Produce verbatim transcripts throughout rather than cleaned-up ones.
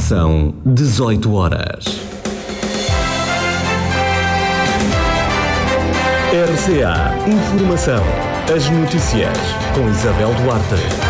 São dezoito horas. R C A Informação. As notícias com Isabel Duarte.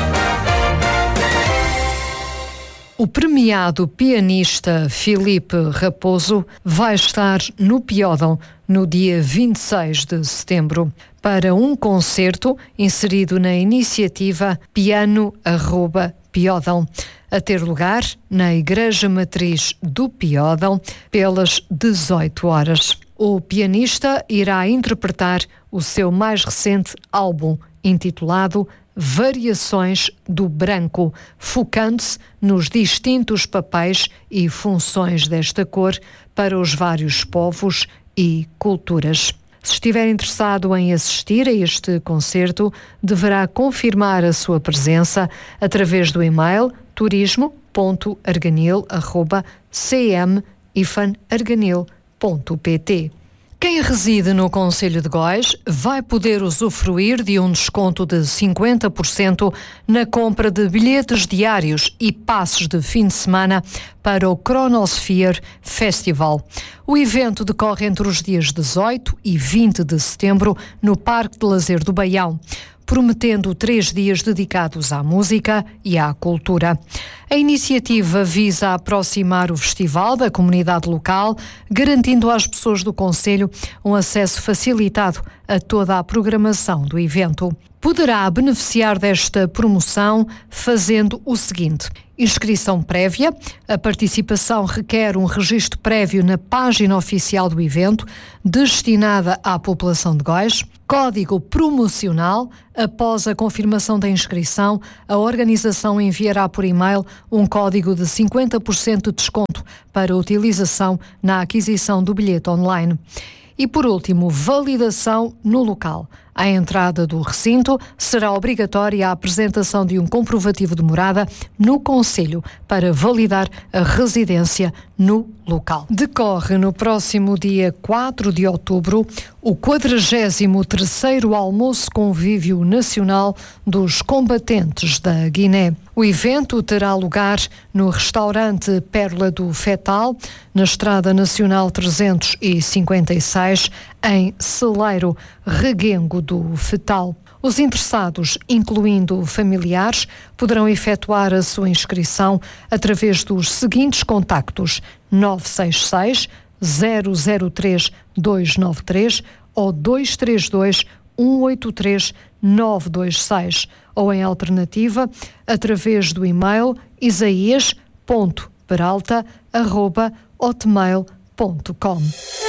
O premiado pianista Filipe Raposo vai estar no Piódão no dia vinte e seis de setembro para um concerto inserido na iniciativa Piano arroba Piódão, a ter lugar na Igreja Matriz do Piódão pelas dezoito horas. O pianista irá interpretar o seu mais recente álbum, intitulado Variações do Branco, focando-se nos distintos papéis e funções desta cor para os vários povos e culturas. Se estiver interessado em assistir a este concerto, deverá confirmar a sua presença através do e-mail turismo ponto arganil arroba c m ifan arganil ponto p t. Quem reside no concelho de Góis vai poder usufruir de um desconto de cinquenta por cento na compra de bilhetes diários e passes de fim de semana para o Chronosphere Festival. O evento decorre entre os dias dezoito e vinte de setembro no Parque de Lazer do Baião, prometendo três dias dedicados à música e à cultura. A iniciativa visa aproximar o festival da comunidade local, garantindo às pessoas do concelho um acesso facilitado a toda a programação do evento. Poderá beneficiar desta promoção fazendo o seguinte: inscrição prévia. A participação requer um registro prévio na página oficial do evento, destinada à população de Góis. Código promocional. Após a confirmação da inscrição, a organização enviará por e-mail um código de cinquenta por cento de desconto para utilização na aquisição do bilhete online. E, por último, validação no local. À entrada do recinto será obrigatória a apresentação de um comprovativo de morada no concelho para validar a residência no local. Decorre no próximo dia quatro de outubro o quadragésimo terceiro Almoço Convívio Nacional dos Combatentes da Guiné. O evento terá lugar no restaurante Pérola do Fetal, na Estrada Nacional trezentos e cinquenta e seis, em Celeiro, Reguengo do Fetal. Os interessados, incluindo familiares, poderão efetuar a sua inscrição através dos seguintes contactos: nove seis seis, zero zero três, dois nove três ou dois três dois, um oito três, nove dois seis, ou em alternativa, através do e-mail isaias ponto peralta arroba hotmail ponto com.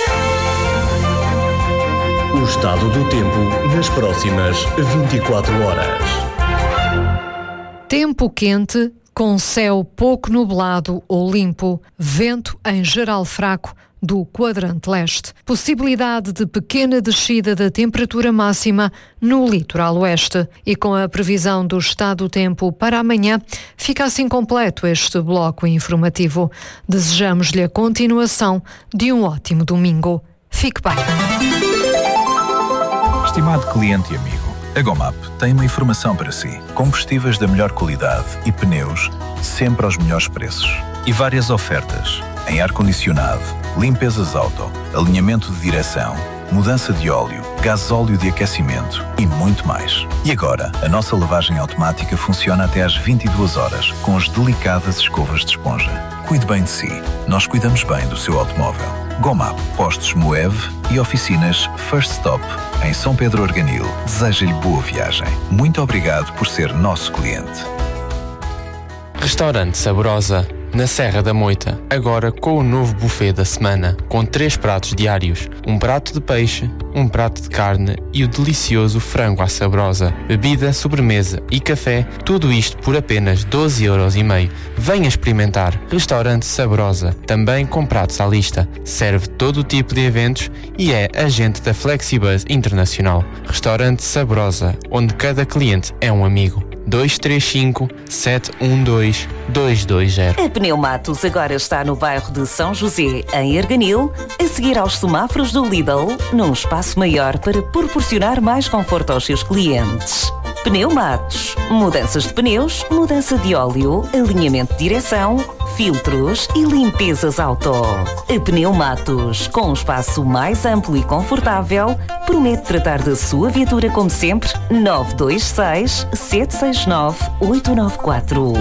O estado do tempo nas próximas vinte e quatro horas. Tempo quente, com céu pouco nublado ou limpo, vento em geral fraco do quadrante leste. Possibilidade de pequena descida da temperatura máxima no litoral oeste. E com a previsão do estado do tempo para amanhã, fica assim completo este bloco informativo. Desejamos-lhe a continuação de um ótimo domingo. Fique bem. Estimado cliente e amigo, a Gomap tem uma informação para si. Combustíveis da melhor qualidade e pneus sempre aos melhores preços. E várias ofertas em ar-condicionado, limpezas auto, alinhamento de direção, mudança de óleo, gasóleo de aquecimento e muito mais. E agora, a nossa lavagem automática funciona até às vinte e duas horas com as delicadas escovas de esponja. Cuide bem de si. Nós cuidamos bem do seu automóvel. Gomap, postos Moev e oficinas First Stop em São Pedro Arganil. Deseja-lhe boa viagem. Muito obrigado por ser nosso cliente. Restaurante Saborosa, na Serra da Moita, agora com o novo buffet da semana, com três pratos diários, um prato de peixe, um prato de carne e o delicioso frango à saborosa, bebida, sobremesa e café, tudo isto por apenas doze euros e meio. Venha experimentar. Restaurante Saborosa, também com pratos à lista, serve todo o tipo de eventos e é agente da Flexibus Internacional. Restaurante Saborosa, onde cada cliente é um amigo. dois três cinco, sete um dois, dois dois zero. A Pneumatos agora está no bairro de São José, em Arganil, a seguir aos semáforos do Lidl, num espaço maior para proporcionar mais conforto aos seus clientes. Pneumatos, mudanças de pneus, mudança de óleo, alinhamento de direção, filtros e limpezas auto. A Pneumatos, com um espaço mais amplo e confortável, promete tratar da sua viatura como sempre. nove dois seis, sete seis nove, oito nove quatro.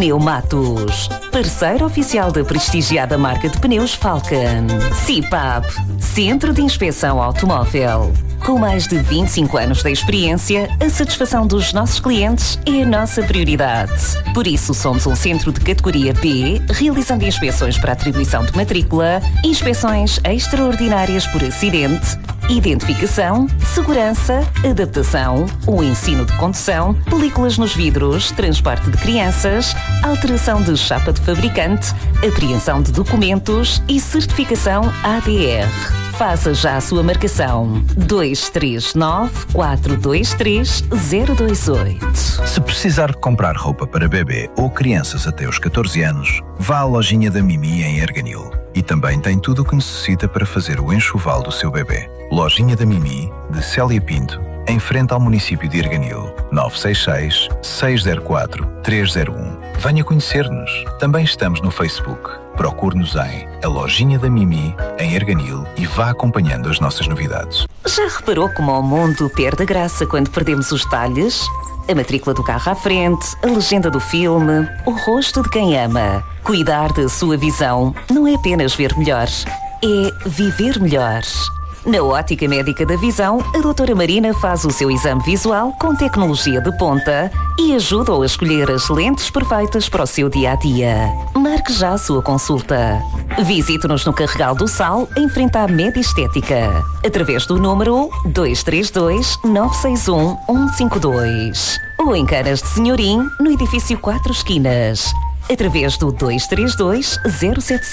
Pneumatos, parceiro oficial da prestigiada marca de pneus Falcon. C I P A P, Centro de Inspeção Automóvel. Com mais de vinte e cinco anos de experiência, a satisfação dos nossos clientes é a nossa prioridade. Por isso, somos um centro de categoria B, realizando inspeções para atribuição de matrícula, inspeções extraordinárias por acidente, identificação, segurança, adaptação, o ensino de condução, películas nos vidros, transporte de crianças, alteração de chapa de fabricante, apreensão de documentos e certificação A D R. Faça já a sua marcação. dois três nove, quatro dois três, zero dois oito. Se precisar de comprar roupa para bebê ou crianças até os catorze anos, vá à lojinha da Mimi em Erganil. E também tem tudo o que necessita para fazer o enxoval do seu bebê. Lojinha da Mimi, de Célia Pinto, em frente ao município de Erganil. nove seis seis, seis zero quatro, três zero um. Venha conhecer-nos. Também estamos no Facebook. Procure-nos em A Lojinha da Mimi, em Erganil, e vá acompanhando as nossas novidades. Já reparou como o mundo perde a graça quando perdemos os detalhes? A matrícula do carro à frente, a legenda do filme, o rosto de quem ama. Cuidar da sua visão não é apenas ver melhor, é viver melhor. Na Ótica Médica da Visão, a doutora Marina faz o seu exame visual com tecnologia de ponta e ajuda-o a escolher as lentes perfeitas para o seu dia-a-dia. Marque já a sua consulta. Visite-nos no Carregal do Sal, em frente à Medestética, através do número dois três dois, nove seis um, um cinco dois. Ou em Canas de Senhorim, no edifício Quatro Esquinas, através do dois três dois, zero sete